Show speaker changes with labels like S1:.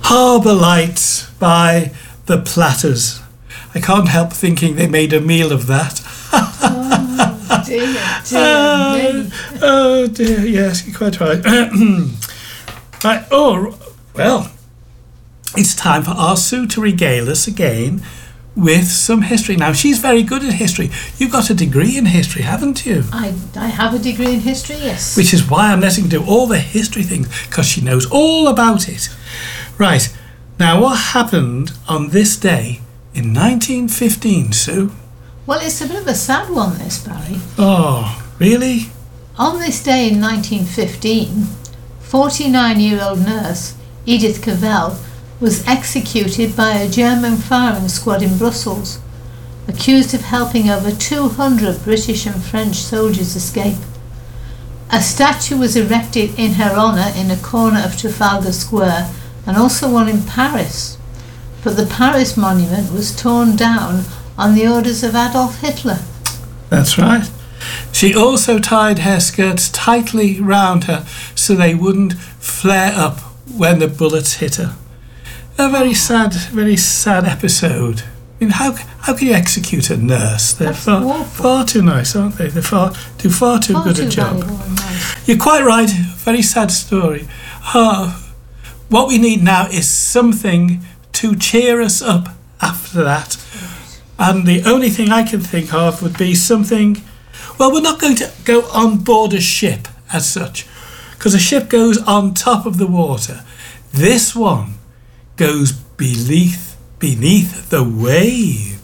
S1: Harbour Lights by The Platters. I can't help thinking they made a meal of that.
S2: Oh, dear me.
S1: Oh dear, yes, you're quite right. Right. Oh, well, it's time for our Sue to regale us again with some history. Now, she's very good at history. You've got a degree in history, haven't you?
S2: I have a degree in history, yes.
S1: Which is why I'm letting her do all the history things, because she knows all about it. Right. Now, what happened on this day in 1915, Sue?
S2: Well, it's a bit of a sad one, this, Barry.
S1: Oh, really?
S2: On this day in 1915, 49-year-old nurse Edith Cavell was executed by a German firing squad in Brussels, accused of helping over 200 British and French soldiers escape. A statue was erected in her honour in a corner of Trafalgar Square, and also one in Paris, but the Paris monument was torn down on the orders of Adolf Hitler.
S1: That's right. She also tied her skirts tightly round her so they wouldn't flare up when the bullets hit her. A very sad episode. I mean, how can you execute a nurse? They're far too nice, aren't they? They do far too good a job.
S2: Nice.
S1: You're quite right. Very sad story. What we need now is something to cheer us up after that. And the only thing I can think of would be something... Well, we're not going to go on board a ship as such, because a ship goes on top of the water. This one goes beneath the waves.